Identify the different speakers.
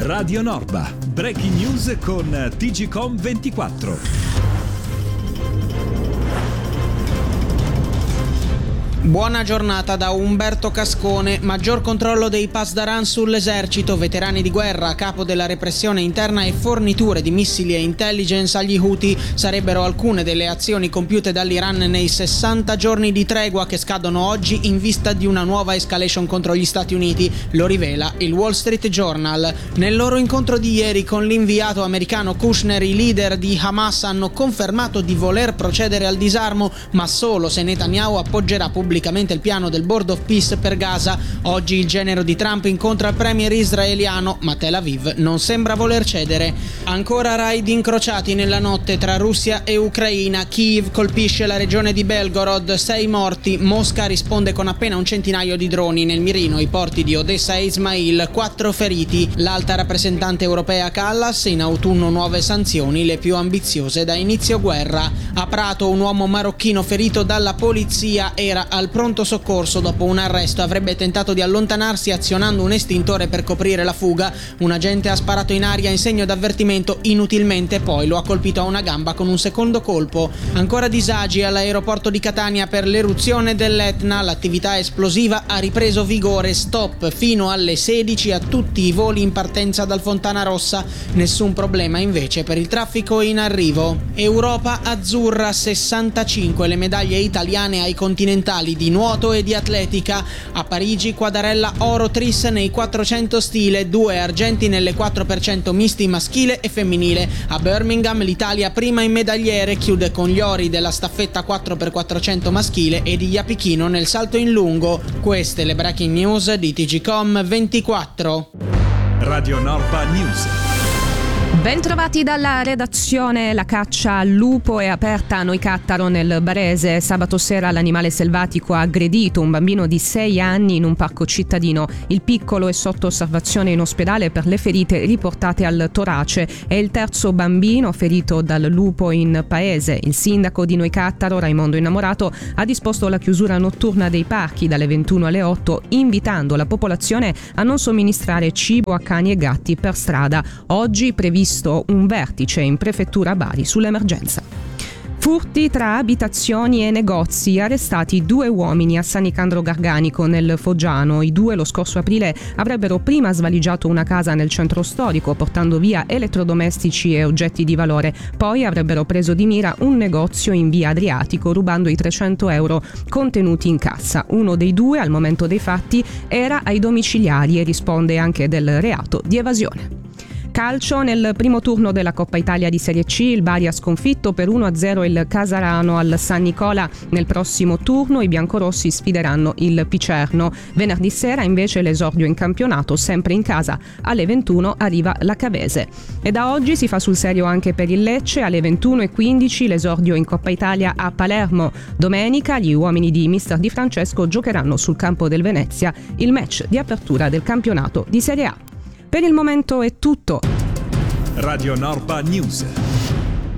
Speaker 1: Radio Norba. Breaking news con TGcom 24.
Speaker 2: Buona giornata da Umberto Cascone. Maggior controllo dei pasdaran sull'esercito, veterani di guerra, capo della repressione interna e forniture di missili e intelligence agli Houthi sarebbero alcune delle azioni compiute dall'Iran nei 60 giorni di tregua che scadono oggi in vista di una nuova escalation contro gli Stati Uniti, lo rivela il Wall Street Journal. Nel loro incontro di ieri con l'inviato americano Kushner, i leader di Hamas hanno confermato di voler procedere al disarmo, ma solo se Netanyahu appoggerà pubblicamente il piano del Board of Peace per Gaza. Oggi il genero di Trump incontra il premier israeliano, ma Tel Aviv non sembra voler cedere. Ancora raid incrociati nella notte tra Russia e Ucraina. Kiev colpisce la regione di Belgorod, 6 morti. Mosca risponde con appena un centinaio di droni nel mirino i porti di Odessa e Ismail, 4 feriti. L'alta rappresentante europea Kallas, in autunno nuove sanzioni, le più ambiziose da inizio guerra. A Prato un uomo marocchino ferito dalla polizia era al pronto soccorso dopo un arresto. Avrebbe tentato di allontanarsi azionando un estintore per coprire la fuga. Un agente ha sparato in aria in segno d'avvertimento inutilmente, poi lo ha colpito a una gamba con un secondo colpo. Ancora disagi all'aeroporto di Catania per l'eruzione dell'Etna. L'attività esplosiva ha ripreso vigore. Stop fino alle 16 a tutti i voli in partenza dal Fontana Rossa. Nessun problema invece per il traffico in arrivo. Europa azzurra, 65 le medaglie italiane ai continentali di nuoto e di atletica. A Parigi Quadarella oro tris nei 400 stile, 2 argenti nelle 4% misti maschile e femminile. A Birmingham l'Italia prima in medagliere, chiude con gli ori della staffetta 4x400 maschile e di Iapichino nel salto in lungo. Queste le breaking news di TGcom 24.
Speaker 1: Radio Norba News.
Speaker 3: Bentrovati dalla redazione. La caccia al lupo è aperta a Noicattaro nel Barese. Sabato sera l'animale selvatico ha aggredito un bambino di 6 anni in un parco cittadino. Il piccolo è sotto osservazione in ospedale per le ferite riportate al torace. È il terzo bambino ferito dal lupo in paese. Il sindaco di Noicattaro, Raimondo Innamorato, ha disposto la chiusura notturna dei parchi dalle 21 alle 8, invitando la popolazione a non somministrare cibo a cani e gatti per strada. Oggi previsto un vertice in prefettura Bari sull'emergenza. Furti tra abitazioni e negozi. Arrestati 2 uomini a San Nicandro Garganico nel Foggiano. I 2 lo scorso aprile avrebbero prima svaligiato una casa nel centro storico portando via elettrodomestici e oggetti di valore. Poi avrebbero preso di mira un negozio in via Adriatico rubando i 300 euro contenuti in cassa. Uno dei 2 al momento dei fatti era ai domiciliari e risponde anche del reato di evasione. Calcio, nel primo turno della Coppa Italia di Serie C, il Bari ha sconfitto per 1-0 il Casarano al San Nicola. Nel prossimo turno i biancorossi sfideranno il Picerno. Venerdì sera invece l'esordio in campionato, sempre in casa. Alle 21 arriva la Cavese. E da oggi si fa sul serio anche per il Lecce. Alle 21:15 l'esordio in Coppa Italia a Palermo. Domenica gli uomini di mister Di Francesco giocheranno sul campo del Venezia il match di apertura del campionato di Serie A. Per il momento è tutto.
Speaker 1: Radio Norba News.